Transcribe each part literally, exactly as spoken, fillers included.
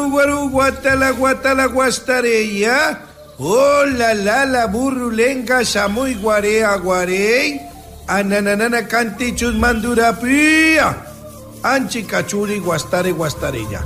Guaru, guatala, guatala, guastareya. Oh, la, la, la, burrulenga, samuy, guarea, guarey. Ananana, canti, chusmandura, pía. Anchi, cachuri, guastare, guastareya.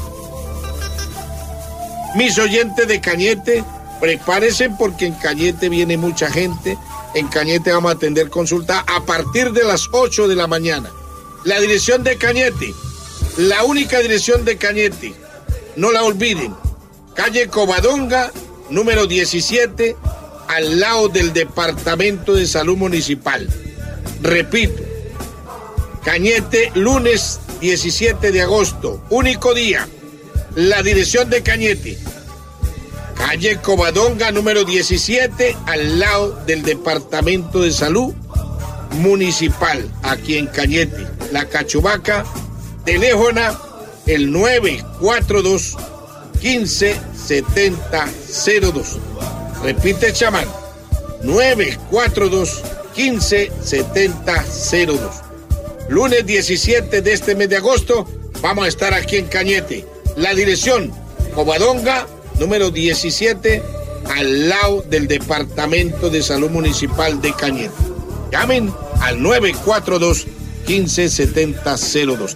Mis oyentes de Cañete, prepárense porque en Cañete viene mucha gente. En Cañete vamos a atender consulta a partir de las ocho de la mañana. La dirección de Cañete, la única dirección de Cañete, no la olviden. Calle Covadonga, número diecisiete, al lado del Departamento de Salud Municipal. Repito, Cañete, lunes diecisiete de agosto, único día. La dirección de Cañete, calle Covadonga, número diecisiete, al lado del Departamento de Salud Municipal, aquí en Cañete. La Cachubaca, teléfono el nueve cuatro dos, quince, setenta, cero dos. Repite, chamán, nueve cuatro dos, quince, setenta, cero dos. Lunes diecisiete de este mes de agosto, vamos a estar aquí en Cañete. La dirección, Covadonga, número diecisiete, al lado del Departamento de Salud Municipal de Cañete. Llamen al nueve cuatro dos, quince, setenta, cero dos.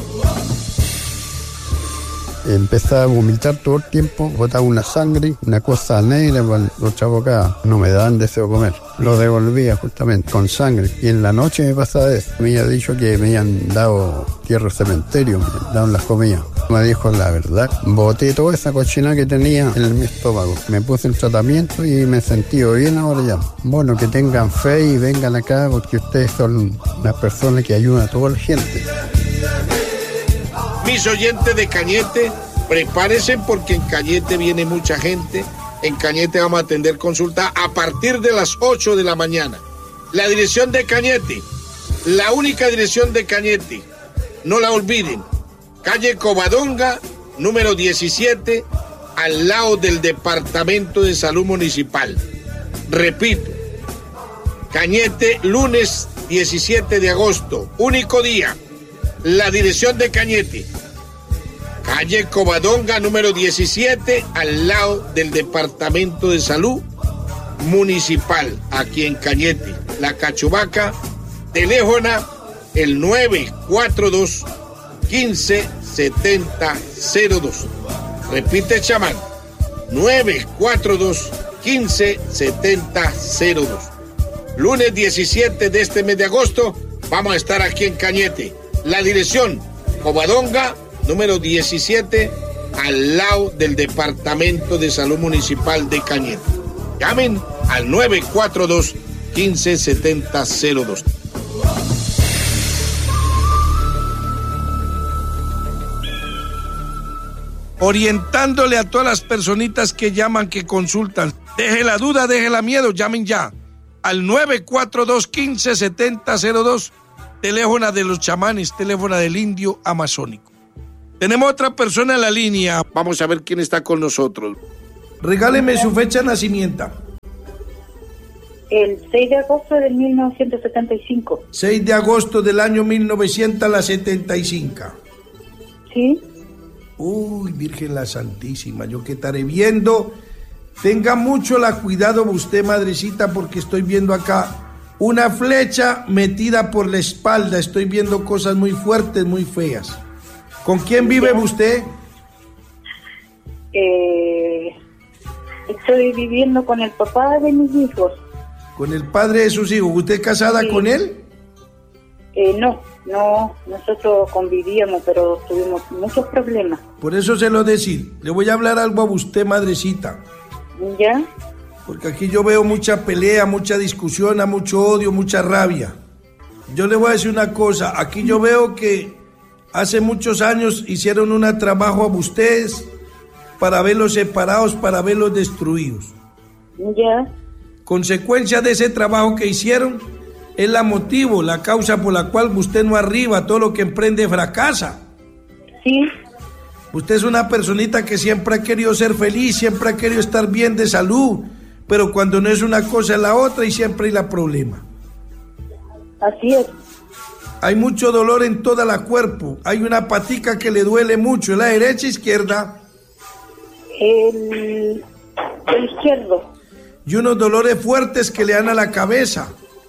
Empezaba a vomitar todo el tiempo, botaba una sangre, una cosa negra, los chabocadas, no me daban deseo comer. Lo devolvía justamente con sangre. Y en la noche me pasaba eso. Me había dicho que me habían dado tierra cementerio, me daban las comidas. Me dijo la verdad, boté toda esa cochina que tenía en mi estómago. Me puse el tratamiento y me sentí bien ahora ya. Bueno, que tengan fe y vengan acá porque ustedes son las personas que ayudan a toda la gente. Mis oyentes de Cañete, prepárense porque en Cañete viene mucha gente. En Cañete vamos a atender consulta a partir de las ocho de la mañana. La dirección de Cañete, la única dirección de Cañete, no la olviden. Calle Covadonga, número diecisiete, al lado del Departamento de Salud Municipal. Repito, Cañete, lunes diecisiete de agosto, único día. La dirección de Cañete, calle Covadonga, número diecisiete, al lado del Departamento de Salud Municipal, aquí en Cañete. La Cachubaca, teléfono el nueve cuatro dos, quince, setenta, cero dos. Repite, chamán, nueve cuatro dos, quince, setenta, cero dos. Lunes diecisiete de este mes de agosto, vamos a estar aquí en Cañete. La dirección, Covadonga, número diecisiete, al lado del Departamento de Salud Municipal de Cañete. Llamen al nueve cuatro dos, quince, setenta, cero dos. Orientándole a todas las personitas que llaman, que consultan. Deje la duda, deje la miedo, llamen ya al nueve cuatro dos, quince, setenta, cero dos. Teléfono de los chamanes, teléfono del indio amazónico. Tenemos otra persona en la línea. Vamos a ver quién está con nosotros. Regáleme su fecha de nacimiento. El seis de agosto del mil novecientos setenta y cinco. seis de agosto del año mil novecientos setenta y cinco. Sí. Uy, Virgen la Santísima, yo que estaré viendo. Tenga mucho la cuidado usted, madrecita, porque estoy viendo acá una flecha metida por la espalda. Estoy viendo cosas muy fuertes, muy feas. ¿Con quién vive usted? Eh, estoy viviendo con el papá de mis hijos. ¿Con el padre de sus hijos? ¿Usted es casada sí. con él? Eh, no, no, nosotros convivíamos, pero tuvimos muchos problemas. Por eso se lo decir. Le voy a hablar algo a usted, madrecita. ¿Ya? Porque aquí yo veo mucha pelea, mucha discusión, mucho odio, mucha rabia. Yo le voy a decir una cosa. Aquí yo veo que hace muchos años hicieron un trabajo a ustedes para verlos separados, para verlos destruidos. Ya. Consecuencia de ese trabajo que hicieron es la motivo, la causa por la cual usted no arriba, todo lo que emprende fracasa. Sí. Usted es una personita que siempre ha querido ser feliz, siempre ha querido estar bien de salud, pero cuando no es una cosa es la otra y siempre hay la problema. Así es. Hay mucho dolor en toda la cuerpo. Hay una patica que le duele mucho, ¿es la derecha o izquierda? El, el izquierdo. Y unos dolores fuertes que le dan a la cabeza.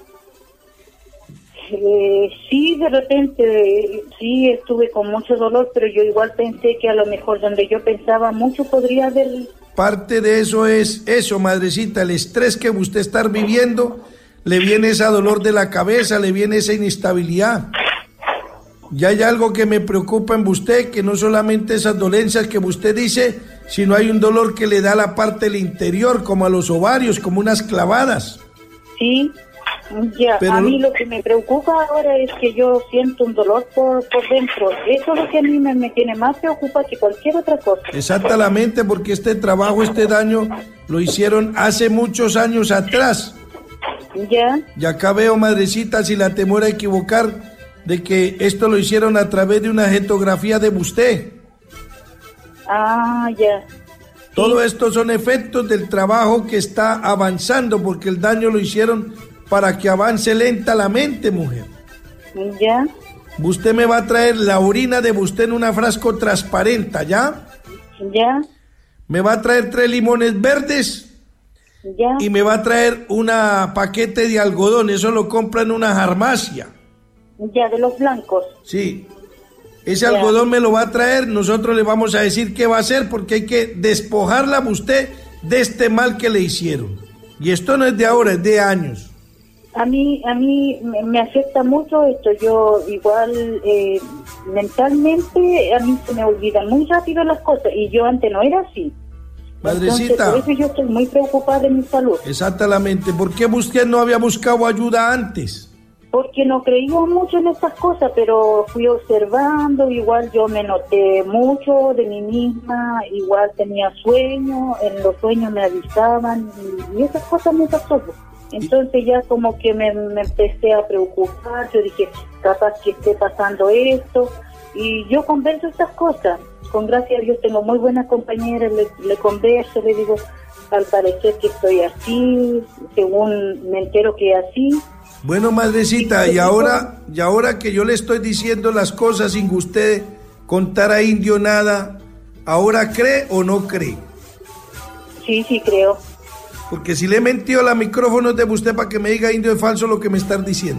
Eh, sí, de repente, sí, estuve con mucho dolor, pero yo igual pensé que a lo mejor donde yo pensaba mucho podría haber... Parte de eso es eso, madrecita, el estrés que usted está viviendo, le viene ese dolor de la cabeza, le viene esa inestabilidad. Y hay algo que me preocupa en usted, que no solamente esas dolencias que usted dice, sino hay un dolor que le da a la parte del interior, como a los ovarios, como unas clavadas. Sí, ya, Pero a mí lo que me preocupa ahora es que yo siento un dolor por, por dentro. Eso es lo que a mí me, me tiene más preocupado que cualquier otra cosa. Exactamente, porque este trabajo, este daño, lo hicieron hace muchos años atrás. Ya. Y acá veo, madrecita, si la temor a equivocar, de que esto lo hicieron a través de una jetografía de usted. Ah, ya. Todo esto son efectos del trabajo que está avanzando, porque el daño lo hicieron para que avance lenta la mente, mujer. Ya. Usted me va a traer la orina de usted en una frasco transparente, ¿ya? Ya. Me va a traer tres limones verdes. Ya. Y me va a traer una paquete de algodón, eso lo compra en una farmacia. Ya, de los blancos. Sí. Ese Ya. algodón me lo va a traer, nosotros le vamos a decir qué va a hacer, porque hay que despojarla a usted de este mal que le hicieron. Y esto no es de ahora, es de años. A mí, a mí me, me afecta mucho esto. Yo igual eh, mentalmente a mí se me olvidan muy rápido las cosas y yo antes no era así. Madrecita. Entonces, por eso yo estoy muy preocupada de mi salud. Exactamente. ¿Por qué usted no había buscado ayuda antes? Porque no creía mucho en estas cosas, pero fui observando, igual yo me noté mucho de mí misma, igual tenía sueños, en los sueños me avisaban y, y esas cosas me pasó. Entonces ya como que me, me empecé a preocupar, yo dije, capaz que esté pasando esto, y yo converso estas cosas. Con gracias a Dios tengo muy buenas compañeras, le, le converso, le digo, al parecer que estoy así, según me entero que así. Bueno, madrecita, y ahora, y ahora que yo le estoy diciendo las cosas sin que usted contar a Indio nada, ¿ahora cree o no cree? Sí, sí creo. Porque si le he mentido a la micrófono de usted para que me diga Indio es falso lo que me están diciendo.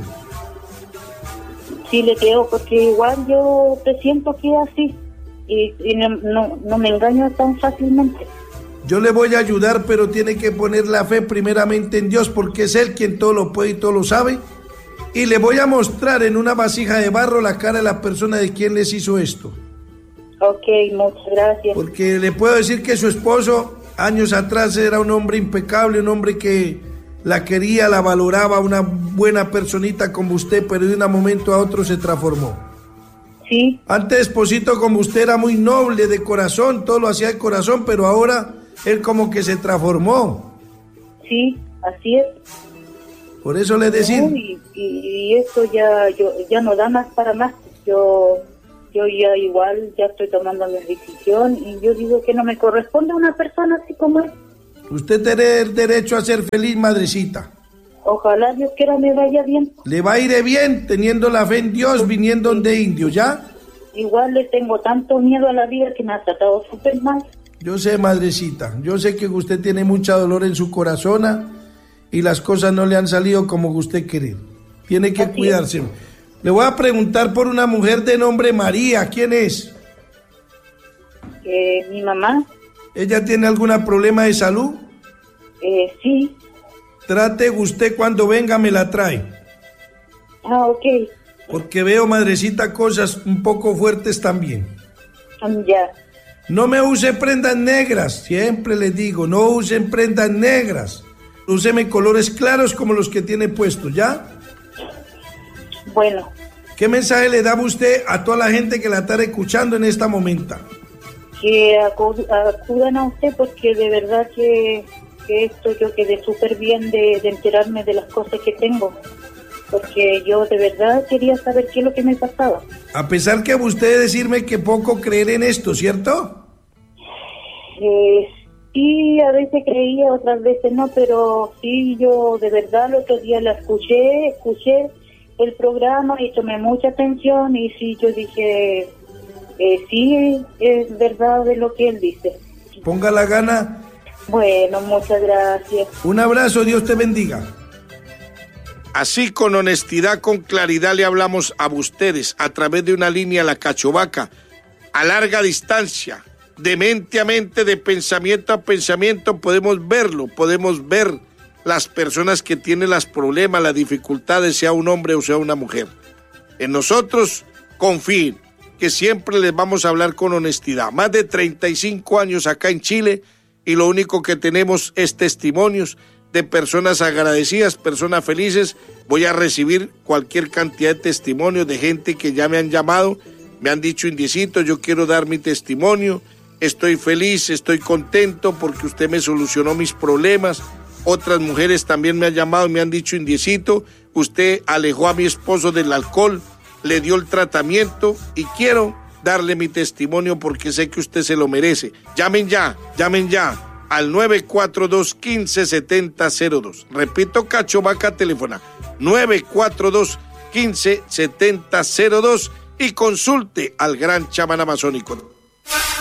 Sí le creo, porque igual yo presiento que es así, y, y no, no, no me engaño tan fácilmente. Yo le voy a ayudar, pero tiene que poner la fe primeramente en Dios, porque es Él quien todo lo puede y todo lo sabe. Y le voy a mostrar en una vasija de barro la cara de la persona de quien les hizo esto. Ok, muchas gracias. Porque le puedo decir que su esposo años atrás era un hombre impecable, un hombre que la quería, la valoraba, una buena personita como usted, pero de un momento a otro se transformó. Sí. Antes, esposito, como usted era muy noble de corazón, todo lo hacía de corazón, pero ahora él como que se transformó. Sí, así es. Por eso le decía. No, y, y, y eso ya, yo, ya no da más para más. Yo, yo ya igual ya estoy tomando mi decisión y yo digo que no me corresponde a una persona así como es. Usted tiene el derecho a ser feliz, madrecita. Ojalá Dios quiera me vaya bien. Le va a ir bien teniendo la fe en Dios, viniendo de Indio, ¿ya? Igual le tengo tanto miedo a la vida que me ha tratado súper mal. Yo sé, madrecita, yo sé que usted tiene mucho dolor en su corazón, ¿ah? Y las cosas no le han salido como usted quiere. Tiene que Así cuidarse. Es. Le voy a preguntar por una mujer de nombre María. ¿Quién es? Eh, mi mamá. ¿Ella tiene algún problema de salud? Eh, sí. Trate usted cuando venga me la trae. Ah, ok. Porque veo, madrecita, cosas un poco fuertes también. Um, ya. No me use prendas negras, siempre les digo, no usen prendas negras. Úseme colores claros como los que tiene puestos, ¿ya? Bueno. ¿Qué mensaje le da usted a toda la gente que la está escuchando en esta momento? Que acu- acudan a usted porque de verdad que, que esto yo quedé súper bien de, de enterarme de las cosas que tengo. Porque yo de verdad quería saber qué es lo que me pasaba. A pesar que usted decirme que poco creer en esto, ¿cierto? Eh, sí, a veces creía, otras veces no, pero sí, yo de verdad el otro día la escuché, escuché el programa y tomé mucha atención y sí, yo dije, eh, sí, es verdad de lo que él dice, Ponga la gana. Bueno, muchas gracias. Un abrazo, Dios te bendiga. Así, con honestidad, con claridad, le hablamos a ustedes a través de una línea, la Cachovaca, a larga distancia, de mente a mente, de pensamiento a pensamiento, podemos verlo, podemos ver las personas que tienen los problemas, las dificultades, sea un hombre o sea una mujer. En nosotros, confíen, que siempre les vamos a hablar con honestidad. Más de treinta y cinco años acá en Chile, y lo único que tenemos es testimonios de personas agradecidas, personas felices. Voy a recibir cualquier cantidad de testimonios de gente que ya me han llamado, me han dicho, Indiecito, yo quiero dar mi testimonio, estoy feliz, estoy contento porque usted me solucionó mis problemas. Otras mujeres también me han llamado y me han dicho, Indiecito, usted alejó a mi esposo del alcohol, le dio el tratamiento y quiero darle mi testimonio porque sé que usted se lo merece. Llamen ya, llamen ya al nueve cuatro dos, uno cinco, siete cero cero dos. Repito, Cachovaca, teléfono nueve cuatro dos, uno cinco, siete cero cero dos y consulte al gran chamán amazónico.